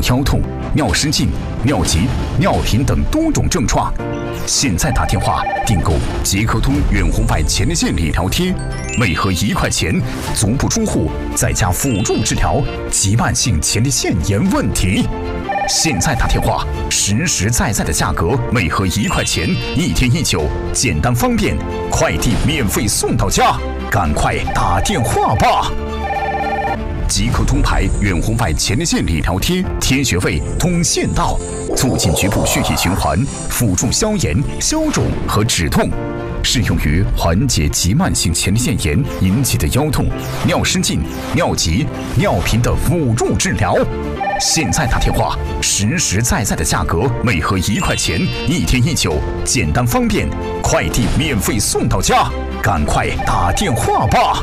腰痛、尿失禁、尿急、尿频等多种症状，现在打电话订购捷克通远红外前列腺理疗贴，每盒1块钱，足不出户，在家辅助治疗急慢性前列腺炎问题。现在打电话，实实在在的价格，每盒1块钱，1天1酒，简单方便，快递免费送到家，赶快打电话吧！捷克通牌远红外前列腺理疗贴，贴穴位通腺道，促进局部血液循环，辅助消炎、消肿和止痛，适用于缓解急慢性前列腺炎引起的腰痛、尿失禁、尿急、尿频的辅助治疗。现在打电话，实实在在的价格，每盒1块钱，1天1酒，简单方便，快递免费送到家，赶快打电话吧！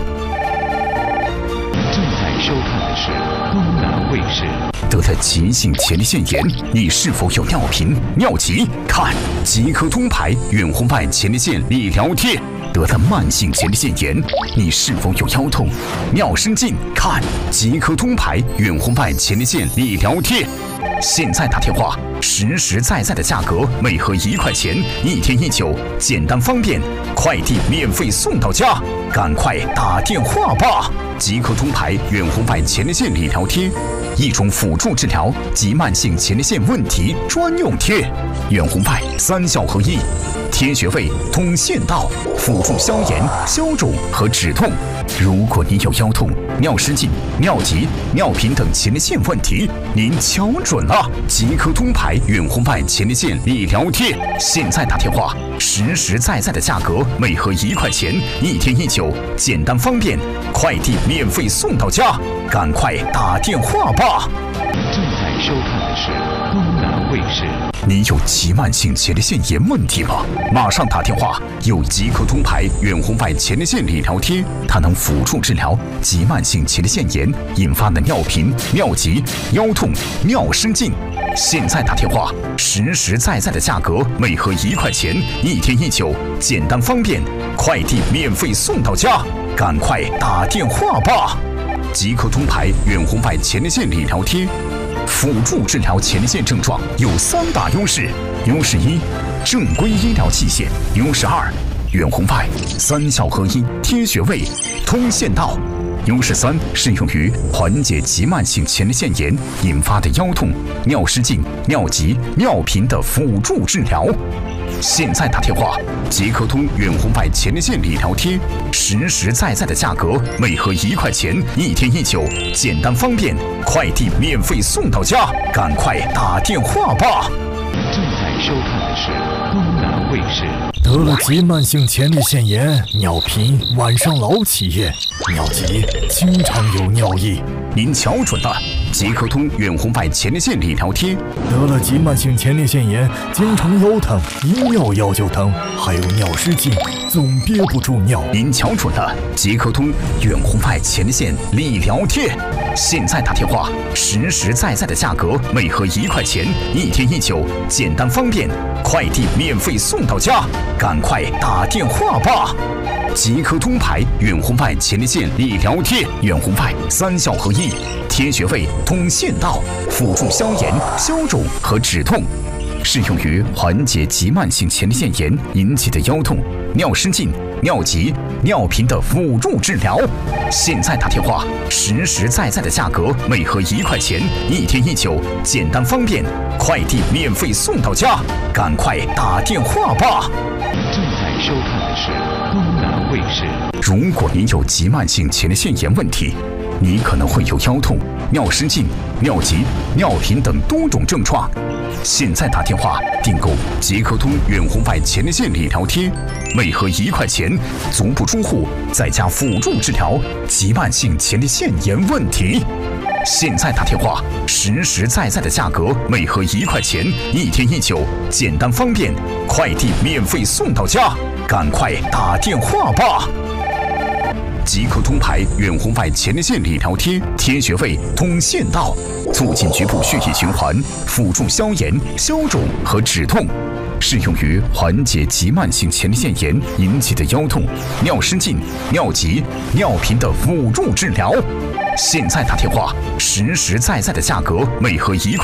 收看的是东南卫视。 得了急性前列腺炎，你是否有尿频、尿急？看捷克通牌远红外前列腺理疗贴。得了慢性前列腺炎，你是否有腰痛、尿失禁？看捷克通牌远红外前列腺理疗贴。现在打电话，实实在在的价格，每盒1块钱，1天1酒，简单方便，快递免费送到家，赶快打电话吧！捷克通牌远红外前列腺理疗贴，一种辅助治疗急慢性前列腺问题专用贴，远红外3效合一，贴穴位通腺道，辅助消炎、消肿和止痛。如果你有腰痛、尿失禁、尿急、尿频等前列腺问题，您瞧准了，捷克通牌远红外前列腺理疗贴。现在打电话，实实在在的价格，每盒1块钱，1天1酒，简单方便，快递免费送到家，赶快打电话吧！ 正在收看的是东南卫视。 你有急慢性前列腺炎问题吗？马上打电话，有捷克通牌远红外前列腺理疗贴，它能辅助治疗急慢性前列腺炎引发的尿频、尿急、腰痛、尿失禁。现在打电话，实实在在的价格，每盒1块钱，1天1酒，简单方便，快递免费送到家，赶快打电话吧！捷克通牌远红外前列腺理疗贴，辅助治疗前列腺症状有3大优势：优势1，正规医疗器械；优势2，远红外3效合一，贴穴位通腺道；优势3，适用于缓解急慢性前列腺炎引发的腰痛、尿失禁、尿急、尿频的辅助治疗。现在打电话，捷克通远红外前列腺理疗贴，实实在在的价格，每盒1块钱，1天1酒，简单方便，快递免费送到家，赶快打电话吧！ 正在收看的是东南卫视。 得了急慢性前列腺炎，尿频，晚上老起夜，尿急，经常有尿意。 您瞧准了，捷克通远红外前列腺理疗贴。 得了急慢性前列腺炎，经常腰疼，一尿腰就疼，还有尿失禁，总憋不住尿。 您瞧准了，捷克通远红外前列腺理疗贴。现在打电话，实实在在的价格，每盒1块钱，1天1酒，简单方便，快递免费送到家，赶快打电话吧！捷克通牌远红外前列腺理疗贴，远红外3效合一，贴穴位通腺道，辅助消炎、消肿和止痛，适用于缓解急慢性前列腺炎引起的腰痛、尿失禁、尿急、尿频的辅助治疗。现在打电话，实实在在的价格，每盒1块钱，1天1酒，简单方便，快递免费送到家，赶快打电话吧！ 正在收看的是东南卫视。 如果您有急慢性前列腺炎问题，你可能会有腰痛、尿失禁、尿急、尿频等多种症状。现在打电话订购捷克通远红外前列腺理疗贴，每盒1块钱，足不出户，在家辅助治疗急慢性前列腺炎问题。现在打电话，实实在在的价格，每盒1块钱，1天1酒，简单方便，快递免费送到家，赶快打电话吧！捷克通牌远红外前列腺理疗贴，贴穴位通腺道，促进局部血液循环，辅助消炎、消肿和止痛，适用于缓解急慢性前列腺炎引起的腰痛、尿失禁、尿急、尿频的辅助治疗。现在打电话，实实在在的价格，每盒1块。